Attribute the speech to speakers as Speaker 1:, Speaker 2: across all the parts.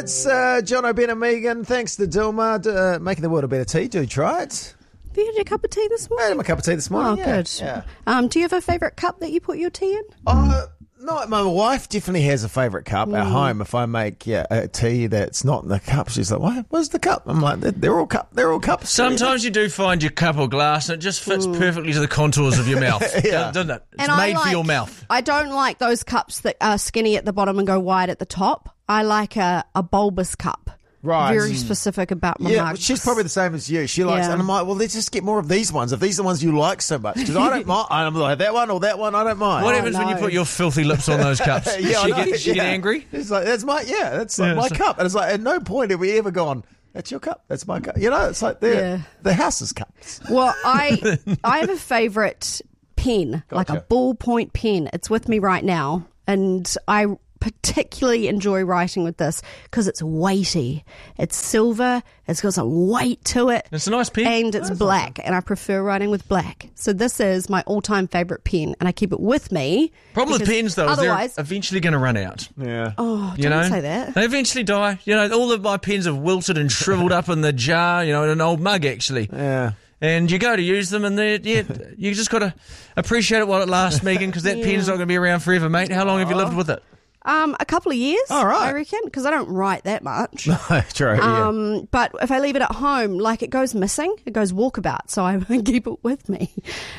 Speaker 1: It's John O'Ben and Megan. Thanks to Dilma making the world a better tea. Do try it.
Speaker 2: Have you had your cup of tea this morning?
Speaker 1: I had my cup of tea this morning.
Speaker 2: Oh, good.
Speaker 1: Yeah.
Speaker 2: Do you have a favourite cup that you put your tea in?
Speaker 1: No, my wife definitely has a favourite cup at home. If I make a tea that's not in the cup, she's like, "What? Where's the cup?" I'm like, "They're all cups."
Speaker 3: Sometimes you do find your cup or glass and it just fits perfectly to the contours of your mouth, doesn't it? It's made for your mouth.
Speaker 2: I don't like those cups that are skinny at the bottom and go wide at the top. I like a bulbous cup.
Speaker 1: Right.
Speaker 2: Very specific about my mugs.
Speaker 1: She's probably the same as you. She likes, and I'm like, well, let's just get more of these ones. If these are the ones you like so much, because I don't mind. I'm like, that one or that one, I don't mind.
Speaker 3: What happens when you put your filthy lips on those cups? Does she get angry?
Speaker 1: It's like, that's my my cup. And it's like, at no point have we ever gone, that's your cup, that's my cup. You know, it's like the house's cups.
Speaker 2: Well, I have a favourite pen, like a ballpoint pen. It's with me right now, and I particularly enjoy writing with this because it's weighty. It's silver. It's got some weight to it.
Speaker 3: It's a nice pen.
Speaker 2: And it's black, and I prefer writing with black. So this is my all-time favourite pen, and I keep it with me.
Speaker 3: Problem with pens, though, is they're eventually going to run out.
Speaker 1: Yeah.
Speaker 2: Oh, don't say that.
Speaker 3: They eventually die. You know, all of my pens have wilted and shriveled up in the jar, in an old mug, actually.
Speaker 1: Yeah.
Speaker 3: And you go to use them, and you just got to appreciate it while it lasts, Megan, because that pen's not going to be around forever, mate. How long have you lived with it?
Speaker 2: A couple of years,
Speaker 1: all right.
Speaker 2: I reckon, because I don't write that much.
Speaker 1: No, true.
Speaker 2: But if I leave it at home, like it goes missing, it goes walkabout, so I keep it with me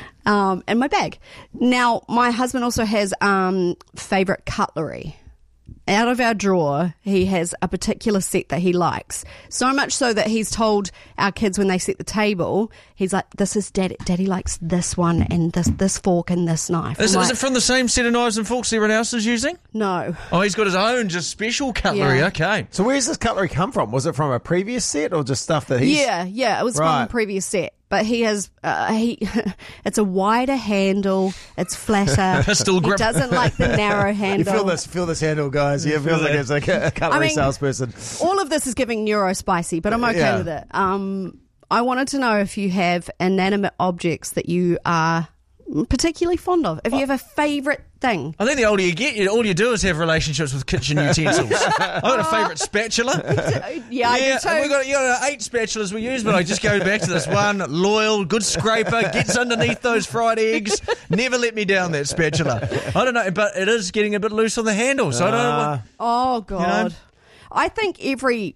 Speaker 2: in my bag. Now, my husband also has favourite cutlery. Out of our drawer, he has a particular set that he likes. So much so that he's told our kids when they set the table, he's like, this is Daddy likes this one and this fork and this knife.
Speaker 3: Is it from the same set of knives and forks everyone else is using?
Speaker 2: No.
Speaker 3: Oh, he's got his own just special cutlery.
Speaker 2: Yeah.
Speaker 3: Okay.
Speaker 1: So where's this cutlery come from? Was it from a previous set or just stuff that he's...
Speaker 2: Yeah, it was from a previous set. But he has, it's a wider handle, it's flatter.
Speaker 3: Pistol grip.
Speaker 2: He doesn't like the narrow handle.
Speaker 1: You feel this handle, guys. Yeah, it feels like it's like a cutlery salesperson.
Speaker 2: All of this is giving neurospicy, but I'm okay with it. I wanted to know if you have inanimate objects that you are particularly fond of. If you have a favourite thing.
Speaker 3: I think the older you get, all you do is have relationships with kitchen utensils. I've got a favourite spatula.
Speaker 2: Yeah, I do too.
Speaker 3: We've got 8 spatulas we use, but I just go back to this one. Loyal, good scraper, gets underneath those fried eggs. Never let me down, that spatula. I don't know, but it is getting a bit loose on the handle, so I don't know.
Speaker 2: Oh, God. I think every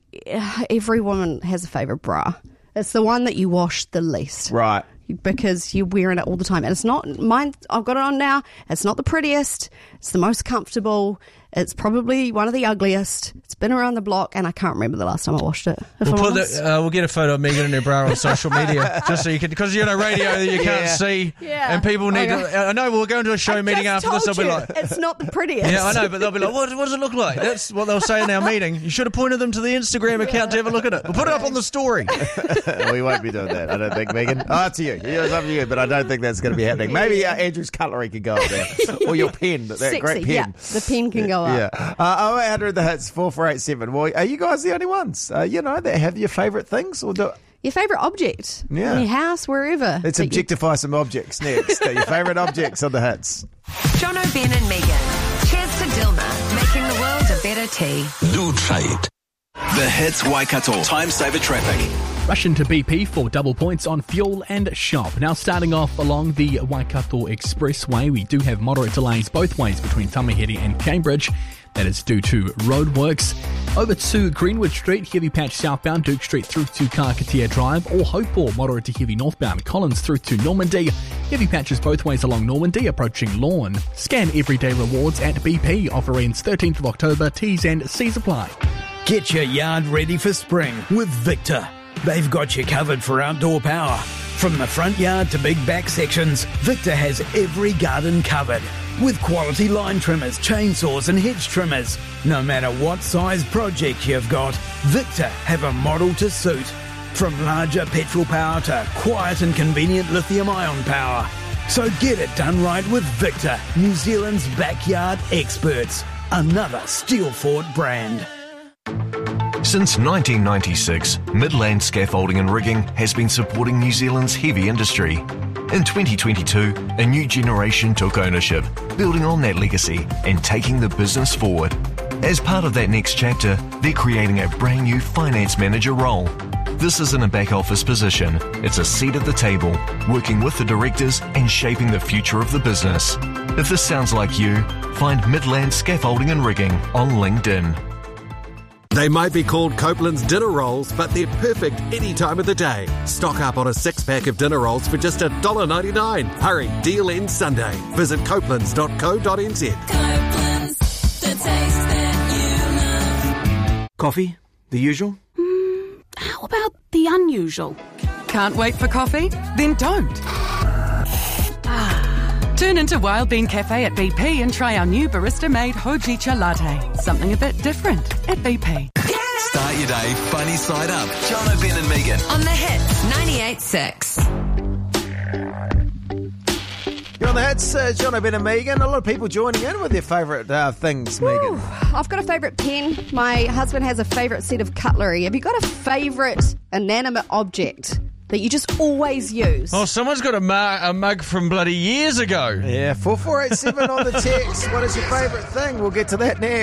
Speaker 2: woman has a favourite bra. It's the one that you wash the least.
Speaker 1: Right.
Speaker 2: Because you're wearing it all the time. And it's not mine. I've got it on now. It's not the prettiest. It's the most comfortable. It's probably one of the ugliest. It's been around the block, and I can't remember the last time I washed it.
Speaker 3: We'll get a photo of Megan in her bra on social media, just so you can, because radio that you can't see, and people need to. I know we're going to a show meeting after this. They'll be like,
Speaker 2: it's not the prettiest.
Speaker 3: Yeah, I know, but they'll be like, what does it look like? That's what they'll say in our meeting. You should have pointed them to the Instagram account to have a look at it. We'll put it up on the story.
Speaker 1: We won't be doing that, I don't think, Megan. Oh, it's you. It's up to you, but I don't think that's going to be happening. Maybe Andrew's cutlery could go up there, or your pen, that
Speaker 2: Sexy,
Speaker 1: great pen.
Speaker 2: Yeah, the pen can go up.
Speaker 1: Yeah. 0800 the hits 4487. Well, are you guys the only ones? That have your favourite things, or do
Speaker 2: your favourite object?
Speaker 1: Yeah.
Speaker 2: In your house, wherever.
Speaker 1: Let's objectify some objects next. Your favourite objects on the hits.
Speaker 4: John O'Ben and Megan. Cheers to Dilma, making the world a better tea.
Speaker 5: Do try it. The Hits Waikato Time Saver Traffic.
Speaker 6: Rush into BP for double points on fuel and shop. Now starting off along the Waikato Expressway, we do have moderate delays both ways between Tamahere and Cambridge. That is due to roadworks. Over to Greenwood Street, heavy patch southbound, Duke Street through to Kakatea Drive, or Hope, or moderate to heavy northbound, Collins through to Normandy. Heavy patches both ways along Normandy, approaching Lawn. Scan everyday rewards at BP. Offer ends 13th of October. T's and C's apply.
Speaker 7: Get your yard ready for spring with Victor. They've got you covered for outdoor power. From the front yard to big back sections, Victor has every garden covered. With quality line trimmers, chainsaws and hedge trimmers. No matter what size project you've got, Victor have a model to suit. From larger petrol power to quiet and convenient lithium-ion power. So get it done right with Victor, New Zealand's backyard experts. Another steel-fought brand.
Speaker 8: Since 1996, Midland Scaffolding and Rigging has been supporting New Zealand's heavy industry. In 2022, a new generation took ownership, building on that legacy and taking the business forward. As part of that next chapter, they're creating a brand new finance manager role. This isn't a back office position. It's a seat at the table, working with the directors and shaping the future of the business. If this sounds like you, find Midland Scaffolding and Rigging on LinkedIn.
Speaker 9: They might be called Copeland's dinner rolls, but they're perfect any time of the day. Stock up on a 6-pack of dinner rolls for just $1.99. Hurry, deal ends Sunday. Visit copelands.co.nz.
Speaker 10: Copeland's, the taste that you love.
Speaker 9: Coffee? The usual?
Speaker 11: How about the unusual? Can't wait for coffee? Then don't. Turn into Wild Bean Cafe at BP and try our new barista-made Hojicha latte. Something a bit different at BP.
Speaker 5: Start your day funny side up. John O'Ben and Megan.
Speaker 4: On the Hits 98.6.
Speaker 1: You're on the Hits, John O'Ben and Megan. A lot of people joining in with their favourite things, Megan.
Speaker 2: I've got a favourite pen. My husband has a favourite set of cutlery. Have you got a favourite inanimate object that you just always use?
Speaker 3: Oh, someone's got a mug from bloody years ago.
Speaker 1: Yeah, 4487 on the text. What is your favourite thing? We'll get to that next.